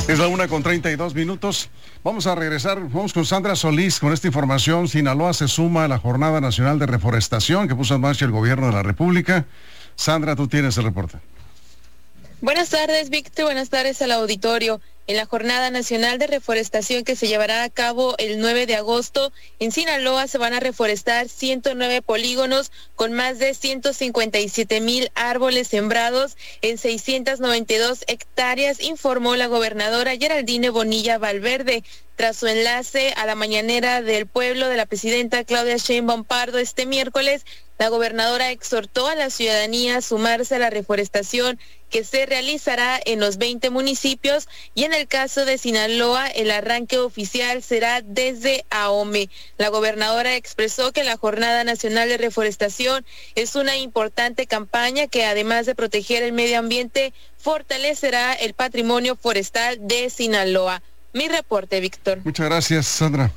Es la 1:32. Vamos a regresar, vamos con Sandra Solís con esta información. Sinaloa se suma a la Jornada Nacional de Reforestación que puso en marcha el Gobierno de la República. Sandra, tú tienes el reporte. Buenas tardes, Víctor. Buenas tardes al auditorio. En la Jornada Nacional de Reforestación que se llevará a cabo el 9 de agosto, en Sinaloa se van a reforestar 109 polígonos con más de 157,000 árboles sembrados en 692 hectáreas, informó la gobernadora Geraldine Bonilla Valverde. Tras su enlace a la mañanera del pueblo de la presidenta Claudia Sheinbaum Pardo este miércoles, la gobernadora exhortó a la ciudadanía a sumarse a la reforestación que se realizará en los 20 municipios y en el caso de Sinaloa el arranque oficial será desde Ahome. La gobernadora expresó que la Jornada Nacional de Reforestación es una importante campaña que además de proteger el medio ambiente fortalecerá el patrimonio forestal de Sinaloa. Mi reporte, Víctor. Muchas gracias, Sandra.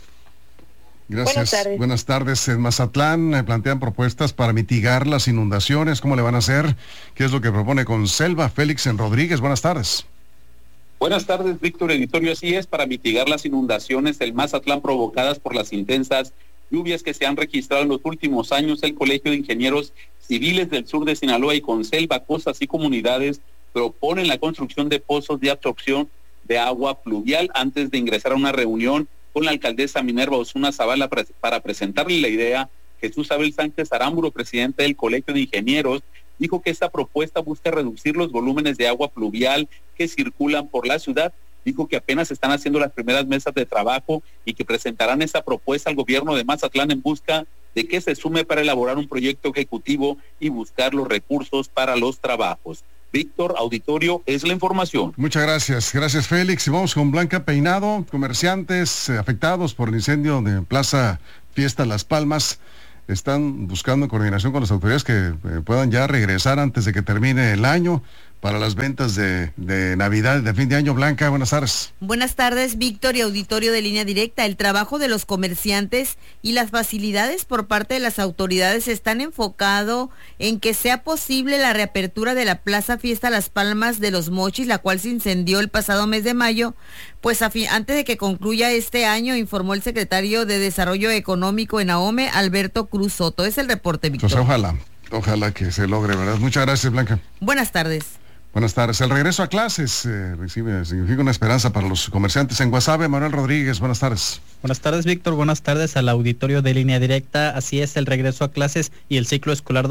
Gracias. Buenas tardes. En Mazatlán plantean propuestas para mitigar las inundaciones. ¿Cómo le van a hacer? ¿Qué es lo que propone Conselva? Félix Rodríguez, buenas tardes. Buenas tardes, Víctor Editorio. Así es, para mitigar las inundaciones del Mazatlán provocadas por las intensas lluvias que se han registrado en los últimos años, el Colegio de Ingenieros Civiles del Sur de Sinaloa y Conselva, costas y comunidades proponen la construcción de pozos de absorción de agua pluvial antes de ingresar a una reunión con la alcaldesa Minerva Osuna Zavala para presentarle la idea. Jesús Abel Sánchez Aramburo, presidente del Colegio de Ingenieros, dijo que esta propuesta busca reducir los volúmenes de agua pluvial que circulan por la ciudad. Dijo que apenas están haciendo las primeras mesas de trabajo y que presentarán esa propuesta al gobierno de Mazatlán en busca de que se sume para elaborar un proyecto ejecutivo y buscar los recursos para los trabajos. Víctor, auditorio, es la información. Muchas gracias. Gracias, Félix. Y vamos con Blanca Peinado. Comerciantes afectados por el incendio de Plaza Fiesta Las Palmas están buscando en coordinación con las autoridades que puedan ya regresar antes de que termine el año para las ventas de Navidad, de fin de año. Blanca, buenas tardes. Buenas tardes, Víctor y auditorio de Línea Directa. El trabajo de los comerciantes y las facilidades por parte de las autoridades están enfocado en que sea posible la reapertura de la Plaza Fiesta Las Palmas de Los Mochis, la cual se incendió el pasado mes de mayo. Pues antes de que concluya este año, informó el secretario de Desarrollo Económico en Ahome, Alberto Cruz Soto. Es el reporte, Víctor. Pues ojalá que se logre, ¿verdad? Muchas gracias, Blanca. Buenas tardes. Buenas tardes. El regreso a clases significa una esperanza para los comerciantes en Guasave. Manuel Rodríguez, buenas tardes. Buenas tardes, Víctor. Buenas tardes al auditorio de Línea Directa. Así es, el regreso a clases y el ciclo escolar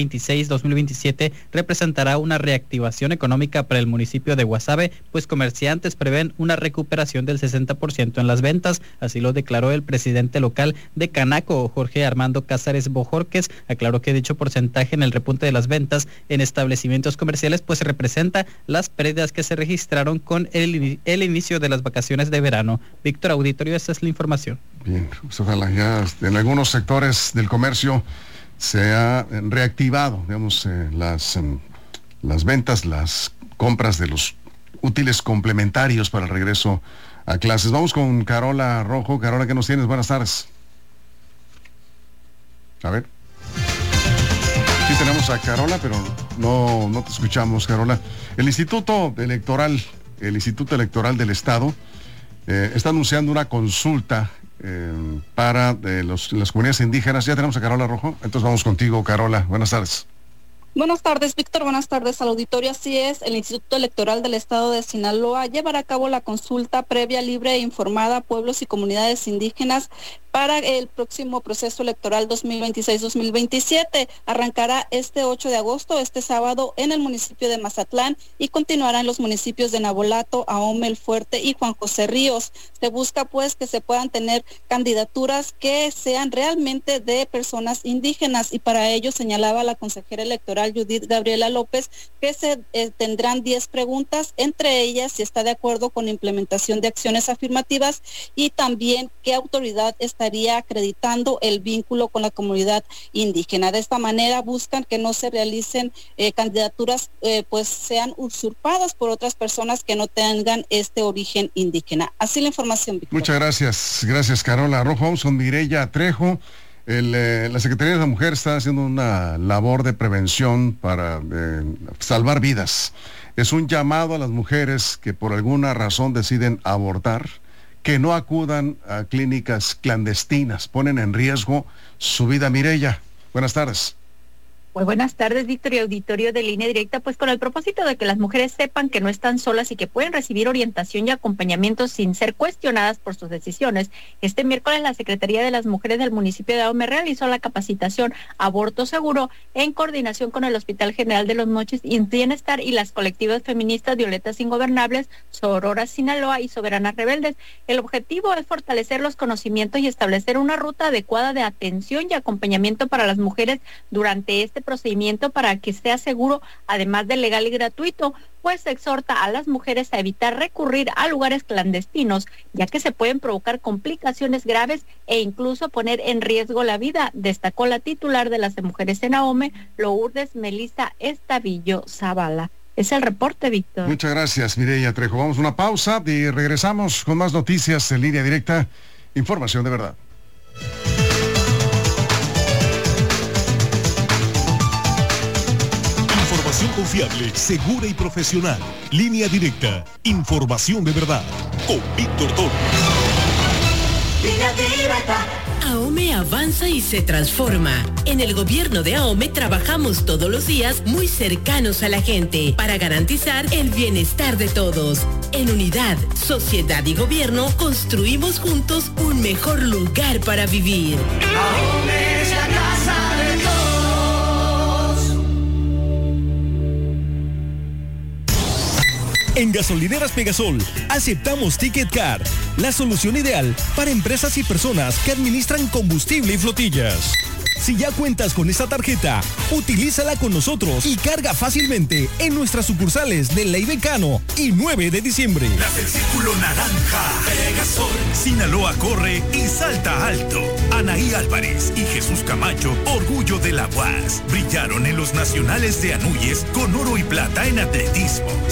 2026-2027 representará una reactivación económica para el municipio de Guasave, pues comerciantes prevén una recuperación del 60% en las ventas. Así lo declaró el presidente local de Canaco, Jorge Armando Cázares Bojorques. Aclaró que dicho porcentaje en el repunte de las ventas en establecimientos comerciales pues representa las pérdidas que se registraron con el inicio de las vacaciones de verano. Víctor, auditorio, esta es la información. Bien, pues ojalá ya en algunos sectores del comercio se ha reactivado, digamos, las ventas, las compras de los útiles complementarios para el regreso a clases. Vamos con Carola Rojo. Carola, ¿qué nos tienes? Buenas tardes. A ver. Sí tenemos a Carola, pero no te escuchamos, Carola. El Instituto Electoral del Estado está anunciando una consulta para las comunidades indígenas. Ya tenemos a Carola Rojo, entonces vamos contigo, Carola. Buenas tardes. Buenas tardes, Víctor. Buenas tardes al auditorio. Así es, el Instituto Electoral del Estado de Sinaloa llevará a cabo la consulta previa, libre e informada a pueblos y comunidades indígenas para el próximo proceso electoral 2026-2027. Arrancará este 8 de agosto, este sábado, en el municipio de Mazatlán y continuará en los municipios de Nabolato, Ahome, El Fuerte y Juan José Ríos. Se busca pues que se puedan tener candidaturas que sean realmente de personas indígenas y para ello señalaba la consejera electoral Judith Gabriela López que se tendrán 10 preguntas, entre ellas si está de acuerdo con la implementación de acciones afirmativas y también qué autoridad estaría acreditando el vínculo con la comunidad indígena. De esta manera buscan que no se realicen candidaturas pues sean usurpadas por otras personas que no tengan este origen indígena. Así la información, Víctor. Muchas gracias. Gracias, Carola Rojo. Vamos con Mireya Trejo. La Secretaría de la Mujer está haciendo una labor de prevención para salvar vidas. Es un llamado a las mujeres que por alguna razón deciden abortar, que no acudan a clínicas clandestinas, ponen en riesgo su vida. Mireya, buenas tardes. Muy buenas tardes, Víctor y auditorio de Línea Directa, pues con el propósito de que las mujeres sepan que no están solas y que pueden recibir orientación y acompañamiento sin ser cuestionadas por sus decisiones. Este miércoles la Secretaría de las Mujeres del municipio de Ahome realizó la capacitación Aborto Seguro en coordinación con el Hospital General de los Mochis y Bienestar y las colectivas feministas Violetas Ingobernables, Sororas Sinaloa y Soberanas Rebeldes. El objetivo es fortalecer los conocimientos y establecer una ruta adecuada de atención y acompañamiento para las mujeres durante este procedimiento para que sea seguro, además de legal y gratuito, pues se exhorta a las mujeres a evitar recurrir a lugares clandestinos, ya que se pueden provocar complicaciones graves e incluso poner en riesgo la vida, destacó la titular de las mujeres en Ahome, Lourdes Melissa Estavillo Zavala. Es el reporte, Víctor. Muchas gracias, Mireya Trejo. Vamos a una pausa y regresamos con más noticias en Línea Directa. Información de verdad. Información confiable, segura y profesional. Línea Directa. Información de verdad. Con Víctor Torres. Línea Directa. Ahome avanza y se transforma. En el gobierno de Ahome trabajamos todos los días muy cercanos a la gente para garantizar el bienestar de todos. En unidad, sociedad y gobierno construimos juntos un mejor lugar para vivir. Ahome es la casa de todos. En Gasolineras Pegasol, aceptamos Ticket Car, la solución ideal para empresas y personas que administran combustible y flotillas. Si ya cuentas con esta tarjeta, utilízala con nosotros y carga fácilmente en nuestras sucursales de Ley Becano y 9 de diciembre. Las del Círculo Naranja, Pegasol, Sinaloa corre y salta alto. Anaí Álvarez y Jesús Camacho, orgullo de la UAS, brillaron en los nacionales de Anuyes con oro y plata en atletismo.